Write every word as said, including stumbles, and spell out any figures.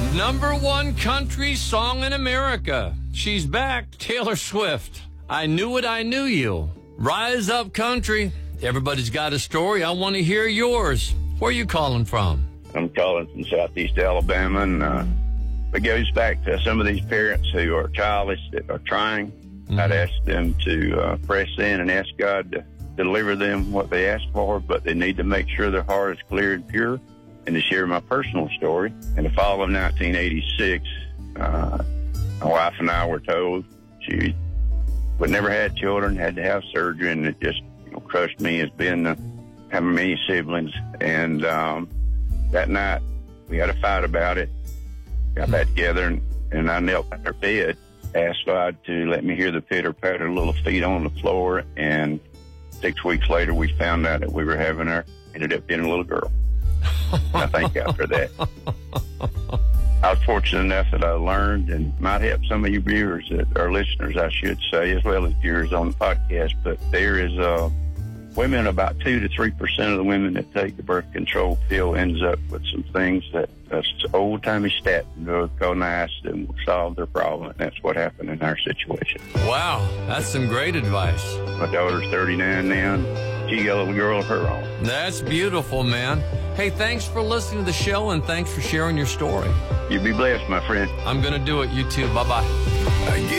Number one country song in America. She's back, Taylor Swift. I Knew It, I Knew You. Rise up, country. Everybody's got a story. I want to hear yours. Where are you calling from? I'm calling from southeast Alabama, and uh, it goes back to some of these parents who are childish that are trying. Mm-hmm. I'd ask them to uh, press in and ask God to deliver them what they ask for, but they need to make sure their heart is clear and pure. And to share my personal story, in the fall of nineteen eighty-six, uh, my wife and I were told she would never had children, had to have surgery, and it just you know, crushed me as being uh, having many siblings. And um, that night, we had a fight about it. Got back together, and, and I knelt by her bed, asked God to let me hear the pitter-patter of little feet on the floor. And six weeks later, we found out that we were having her, ended up being a little girl. I thank God for that. I was fortunate enough that I learned, and might help some of you viewers, that our listeners, I should say, as well as viewers on the podcast. But there is uh, women, about two to three percent of the women that take the birth control pill ends up with some things that uh, old timey statin will go nice and will solve their problem. And that's what happened in our situation. Wow, that's some great advice. My daughter's thirty-nine now, and she got a little girl of her own. That's beautiful, man. Hey, thanks for listening to the show, and thanks for sharing your story. You be blessed, my friend. I'm going to do it. You too. Bye-bye. Again.